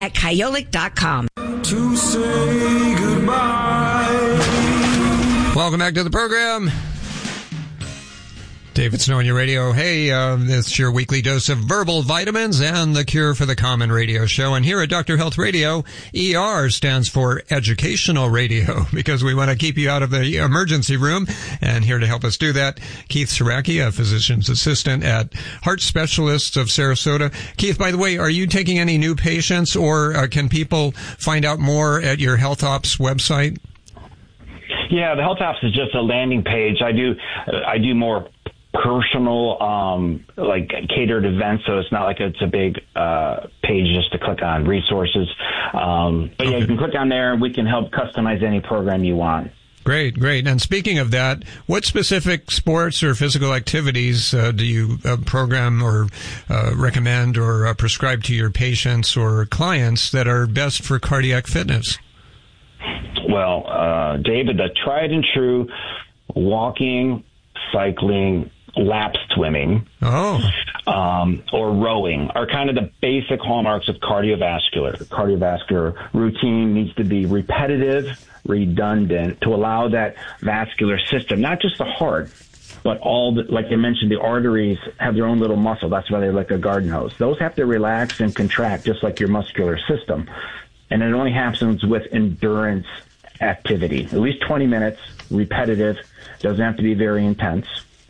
at Kyolic.com. To say goodbye. Welcome back to the program. David Snow on your radio. Hey, it's your weekly dose of verbal vitamins and the cure for the common radio show. And here at Dr. Health Radio, ER stands for educational radio because we want to keep you out of the emergency room. And here to help us do that, Keith Saraki, a physician's assistant at Heart Specialists of Sarasota. Keith, by the way, are you taking any new patients, or can people find out more at your Health Ops website? Yeah, the Health Ops is just a landing page. I do more personal, like catered events, so it's not like it's a big page just to click on resources. But yeah, you can click on there and we can help customize any program you want. Great. And speaking of that, what specific sports or physical activities do you program or recommend or prescribe to your patients or clients that are best for cardiac fitness? Well, David, the tried and true walking, cycling, lap swimming, or rowing are kind of the basic hallmarks of cardiovascular. The cardiovascular routine needs to be repetitive, redundant, to allow that vascular system, not just the heart, but all the, like I mentioned, the arteries have their own little muscle. That's why they're like a garden hose. Those have to relax and contract just like your muscular system. And it only happens with endurance activity. At least 20 minutes, repetitive, doesn't have to be very intense.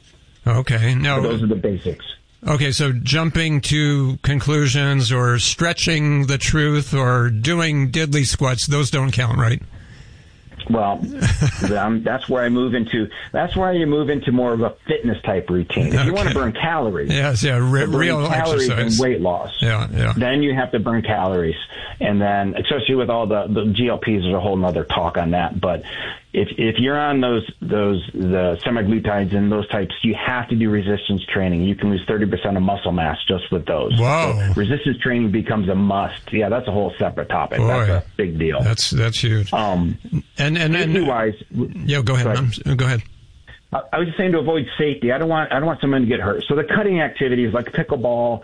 Okay. Now, those are the basics. Okay, so jumping to conclusions or stretching the truth or doing diddly squats, those don't count, right? Well, that's where I move into. That's where you move into more of a fitness type routine. If you want to burn calories, real calories exercise and weight loss. Yeah. Then you have to burn calories, and then especially with all the GLPs, there's a whole nother talk on that. But if you're on the semaglutides and those types, you have to do resistance training. You can lose 30% of muscle mass just with those. Wow. So resistance training becomes a must. Yeah, that's a whole separate topic. Boy, that's a big deal. That's huge. Safety wise, yeah, go ahead. Go ahead. I was just saying to avoid safety. I don't want someone to get hurt. So the cutting activities like pickleball,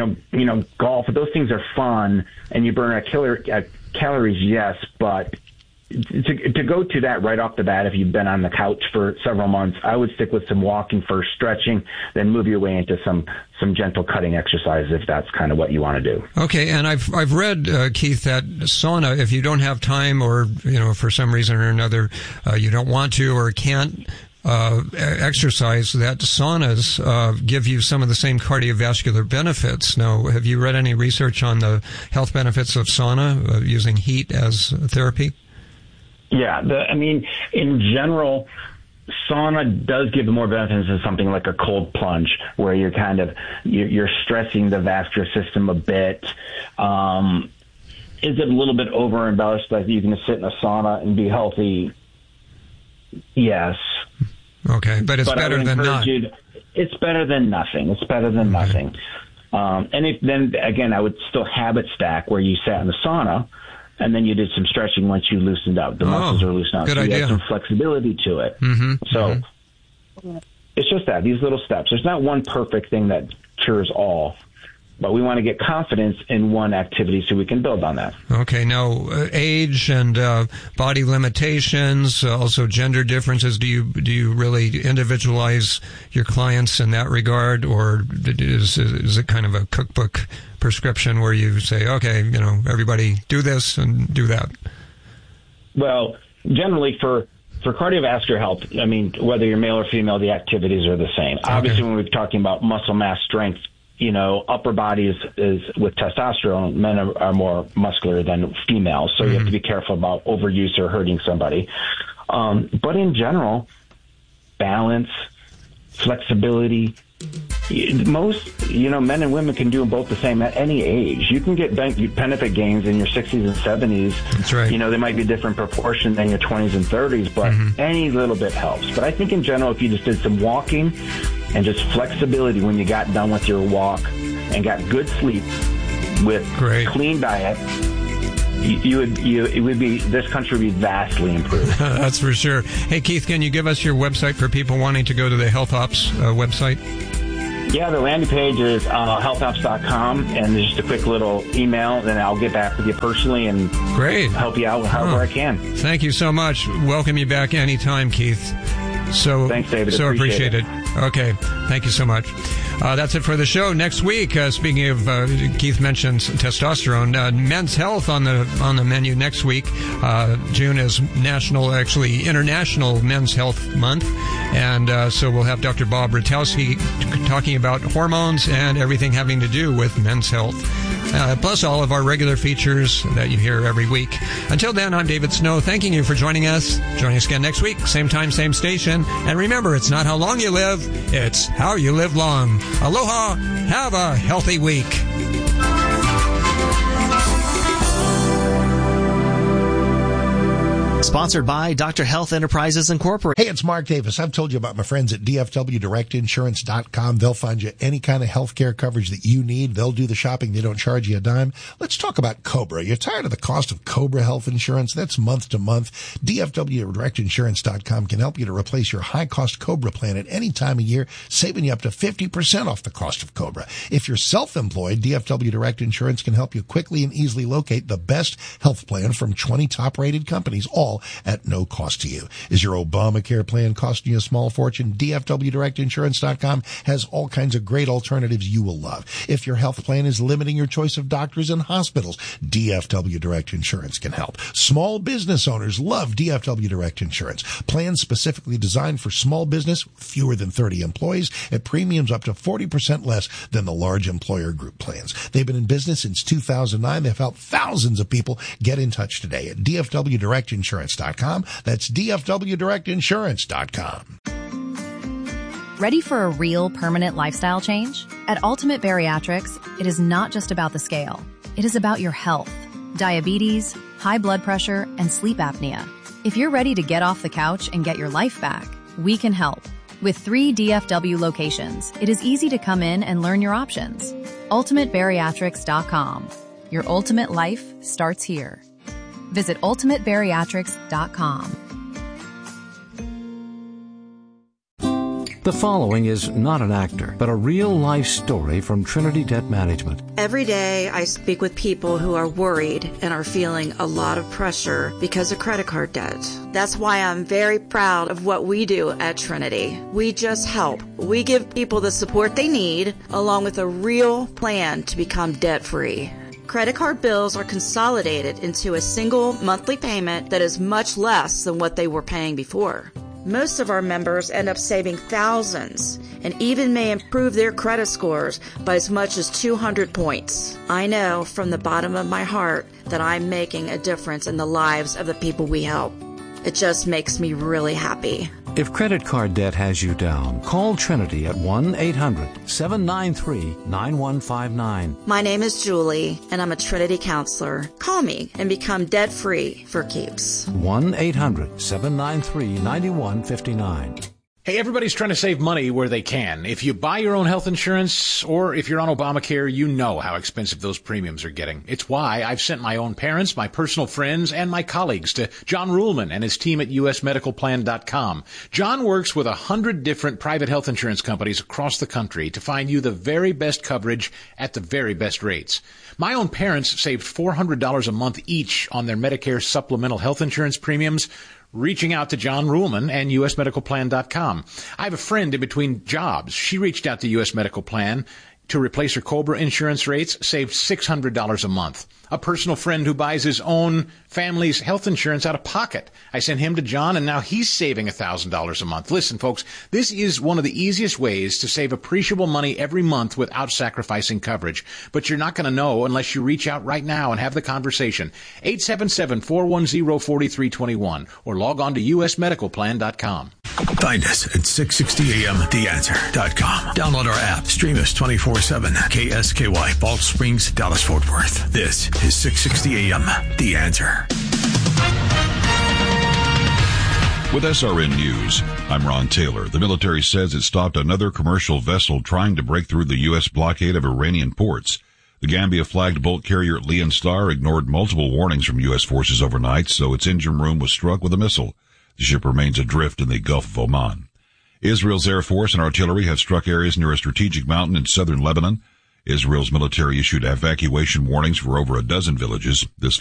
golf, those things are fun, and you burn calories, yes, but to go to that right off the bat, if you've been on the couch for several months, I would stick with some walking first, stretching, then move your way into some gentle cutting exercises if that's kind of what you want to do. Okay, and I've read, Keith, that sauna, if you don't have time or, for some reason or another, you don't want to or can't exercise, that saunas give you some of the same cardiovascular benefits. Now, have you read any research on the health benefits of sauna, using heat as therapy? Yeah, in general, sauna does give more benefits than something like a cold plunge, where you're you're stressing the vascular system a bit. Is it a little bit over embellished that you can sit in a sauna and be healthy? Yes. Okay, but it's better than not. It's better than nothing. It's better than nothing. And then again, I would still habit stack where you sat in the sauna. And then you did some stretching once you loosened up. The muscles are loosened up. Good idea. You had some flexibility to it. So it's just that, these little steps. There's not one perfect thing that cures all. But we want to get confidence in one activity so we can build on that. Okay. Now, age and body limitations, also gender differences. Do you really individualize your clients in that regard, or is it kind of a cookbook prescription where you say, okay, everybody do this and do that? Well, generally for cardiovascular health, whether you're male or female, the activities are the same. Okay. Obviously, when we're talking about muscle mass strength, upper body is with testosterone. Men are more muscular than females, so you have to be careful about overuse or hurting somebody. But in general, balance, flexibility. Most, men and women can do both the same at any age. You can get benefit gains in your 60s and 70s. That's right. They might be a different proportion than your 20s and 30s, but any little bit helps. But I think in general, if you just did some walking and just flexibility when you got done with your walk and got good sleep with clean diet, this country would be vastly improved. That's for sure. Hey, Keith, can you give us your website for people wanting to go to the Health Ops website? Yeah, the landing page is healthapps.com, and there's just a quick little email, then I'll get back with you personally and help you out however I can. Thank you so much. Welcome you back anytime, Keith. So thanks, David. So appreciate it. Okay, thank you so much. That's it for the show. Next week, speaking of, Keith mentioned testosterone, men's health on the menu next week. June is International Men's Health Month, and so we'll have Dr. Bob Rutowski talking about hormones and everything having to do with men's health. Plus all of our regular features that you hear every week. Until then, I'm David Snow, thanking you for joining us. Joining us again next week, same time, same station. And remember, it's not how long you live, it's how you live long. Aloha, have a healthy week. Sponsored by Dr. Health Enterprises Incorporated. Hey, it's Mark Davis. I've told you about my friends at DFWDirectInsurance.com. They'll find you any kind of health care coverage that you need. They'll do the shopping. They don't charge you a dime. Let's talk about Cobra. You're tired of the cost of Cobra health insurance? That's month to month. DFWDirectInsurance.com can help you to replace your high-cost Cobra plan at any time of year, saving you up to 50% off the cost of Cobra. If you're self-employed, DFW Direct Insurance can help you quickly and easily locate the best health plan from 20 top-rated companies, all at no cost to you. Is your Obamacare plan costing you a small fortune? DFWDirectInsurance.com has all kinds of great alternatives you will love. If your health plan is limiting your choice of doctors and hospitals, DFW Direct Insurance can help. Small business owners love DFW Direct Insurance. Plans specifically designed for small business, fewer than 30 employees, at premiums up to 40% less than the large employer group plans. They've been in business since 2009. They've helped thousands of people. Get in touch today at DFWDirectInsurance.com. That's DFWDirectInsurance.com. Ready for a real permanent lifestyle change? At Ultimate Bariatrics, it is not just about the scale. It is about your health, diabetes, high blood pressure, and sleep apnea. If you're ready to get off the couch and get your life back, we can help. With 3 DFW locations, it is easy to come in and learn your options. UltimateBariatrics.com. Your ultimate life starts here. Visit UltimateBariatrics.com. The following is not an actor, but a real-life story from Trinity Debt Management. Every day I speak with people who are worried and are feeling a lot of pressure because of credit card debt. That's why I'm very proud of what we do at Trinity. We just help. We give people the support they need, along with a real plan to become debt-free. Credit card bills are consolidated into a single monthly payment that is much less than what they were paying before. Most of our members end up saving thousands and even may improve their credit scores by as much as 200 points. I know from the bottom of my heart that I'm making a difference in the lives of the people we help. It just makes me really happy. If credit card debt has you down, call Trinity at 1-800-793-9159. My name is Julie, and I'm a Trinity counselor. Call me and become debt-free for keeps. 1-800-793-9159. Hey, everybody's trying to save money where they can. If you buy your own health insurance or if you're on Obamacare, you know how expensive those premiums are getting. It's why I've sent my own parents, my personal friends, and my colleagues to John Ruhlman and his team at usmedicalplan.com. John works with 100 different private health insurance companies across the country to find you the very best coverage at the very best rates. My own parents saved $400 a month each on their Medicare supplemental health insurance premiums, reaching out to John Ruhlman and usmedicalplan.com. I have a friend in between jobs. She reached out to US Medical Plan to replace her COBRA insurance rates, saved $600 a month. A personal friend who buys his own family's health insurance out of pocket. I sent him to John, and now he's saving $1,000 a month. Listen, folks, this is one of the easiest ways to save appreciable money every month without sacrificing coverage. But you're not going to know unless you reach out right now and have the conversation. 877-410-4321 or log on to usmedicalplan.com. Find us at 660amtheanswer.com. Download our app. Stream us 24/7. KSKY, Balch Springs, Dallas, Fort Worth. This is 660 AM, The Answer. With SRN News, I'm Ron Taylor. The military says it stopped another commercial vessel trying to break through the U.S. blockade of Iranian ports. The Gambia-flagged bulk carrier Leon Star ignored multiple warnings from U.S. forces overnight, so its engine room was struck with a missile. The ship remains adrift in the Gulf of Oman. Israel's Air Force and artillery have struck areas near a strategic mountain in southern Lebanon. Israel's military issued evacuation warnings for over a dozen villages. This